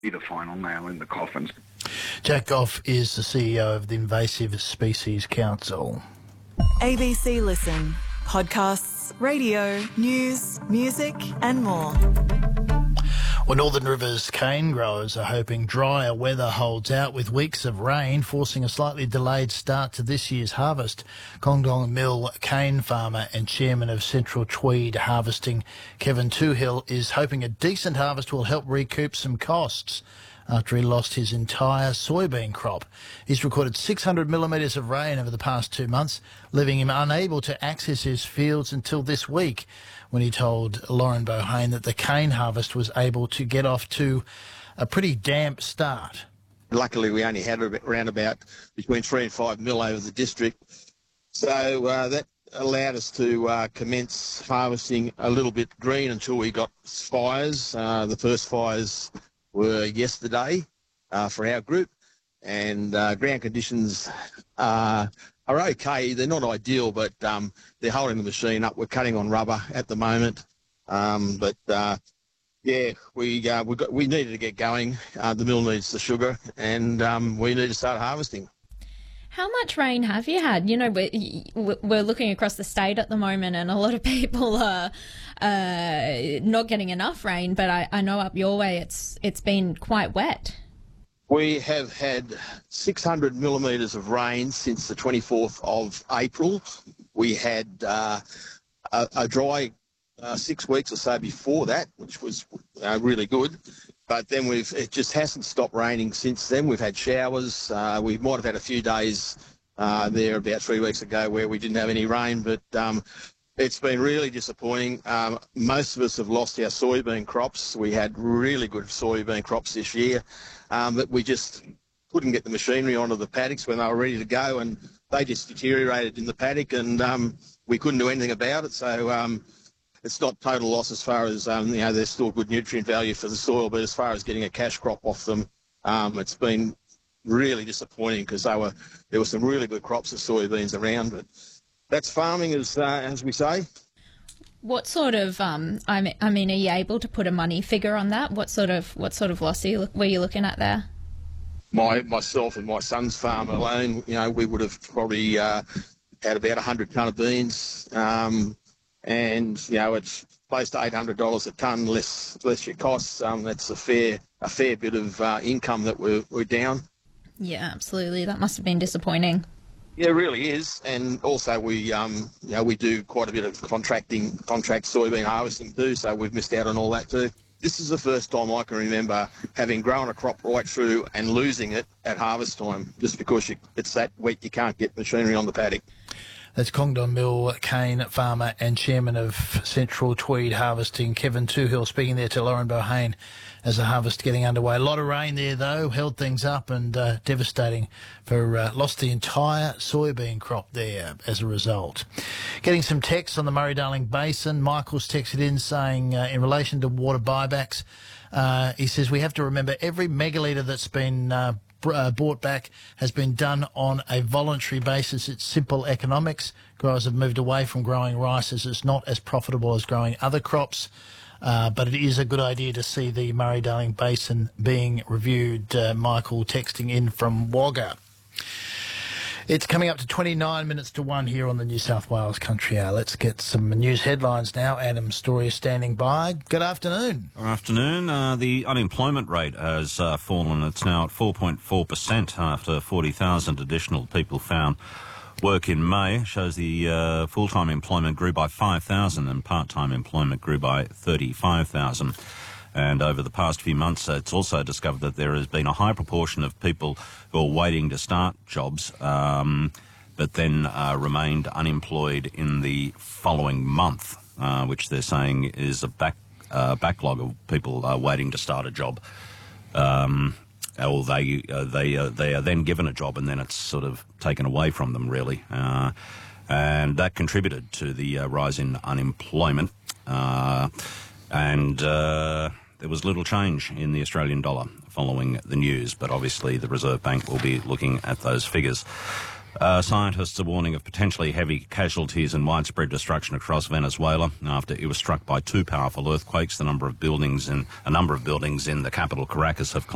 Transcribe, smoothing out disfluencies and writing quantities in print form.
be the final nail in the coffin. Jack Goff is the CEO of the Invasive Species Council. ABC Listen. Podcasts, radio, news, music and more. Well, Northern Rivers cane growers are hoping drier weather holds out with weeks of rain, forcing a slightly delayed start to this year's harvest. Congdong Mill cane farmer and chairman of Central Tweed Harvesting, Kevin Toohill, is hoping a decent harvest will help recoup some costs after he lost his entire soybean crop. He's recorded 600 millimetres of rain over the past 2 months, leaving him unable to access his fields until this week, when he told Lauren Bohane that the cane harvest was able to get off to a pretty damp start. Luckily, we only had around about between 3 and 5 mil over the district, so that allowed us to commence harvesting a little bit green until we got fires. The first fires were yesterday for our group, and ground conditions are okay. They're not ideal, but they're holding the machine up. We're cutting on rubber at the moment, we needed to get going. The mill needs the sugar, and we need to start harvesting. How much rain have you had? You know, we're looking across the state at the moment, and a lot of people are not getting enough rain, but I know up your way it's been quite wet. We have had 600 millimetres of rain since the 24th of April. We had a dry 6 weeks or so before that, which was really good. But then it just hasn't stopped raining since then. We've had showers. We might have had a few days there about 3 weeks ago where we didn't have any rain, but it's been really disappointing. Most of us have lost our soybean crops. We had really good soybean crops this year, but we just couldn't get the machinery onto the paddocks when they were ready to go, and they just deteriorated in the paddock, and we couldn't do anything about it. So it's not total loss as far as, there's still good nutrient value for the soil, but as far as getting a cash crop off them, it's been really disappointing because there were some really good crops of soybeans around, but that's farming, as we say. What sort of, are you able to put a money figure on that? What sort of loss were you looking at there? Myself and my son's farm alone, we would have probably had about 100 tonne of beans, and it's close to $800 a tonne less your costs. That's a fair bit of income that we're down. Yeah, absolutely. That must have been disappointing. Yeah, it really is. And also we do quite a bit of contract soybean harvesting too, so we've missed out on all that too. This is the first time I can remember having grown a crop right through and losing it at harvest time, just because it's that wet you can't get machinery on the paddock. That's Congdong Mill cane farmer and chairman of Central Tweed Harvesting, Kevin Toohill, speaking there to Lauren Bohane as the harvest getting underway. A lot of rain there, though, held things up, and devastating for lost the entire soybean crop there as a result. Getting some texts on the Murray-Darling Basin. Michael's texted in saying, in relation to water buybacks, he says, we have to remember every megalitre that's been bought back has been done on a voluntary basis. It's simple economics. Growers have moved away from growing rice as it's not as profitable as growing other crops. But it is a good idea to see the Murray-Darling Basin being reviewed. Michael texting in from Wagga. It's coming up to 29 minutes to 1 here on the New South Wales Country Hour. Let's get some news headlines now. Adam Story is standing by. Good afternoon. Good afternoon. The unemployment rate has fallen. It's now at 4.4% after 40,000 additional people found work in May. Shows the full-time employment grew by 5,000 and part-time employment grew by 35,000. And over the past few months, it's also discovered that there has been a high proportion of people who are waiting to start jobs, but then remained unemployed in the following month, which they're saying is a backlog of people waiting to start a job. Or they are then given a job and then it's sort of taken away from them, really. And that contributed to the rise in unemployment. There was little change in the Australian dollar following the news, but obviously the Reserve Bank will be looking at those figures. Scientists are warning of potentially heavy casualties and widespread destruction across Venezuela after it was struck by two powerful earthquakes. A number of buildings in the capital, Caracas, have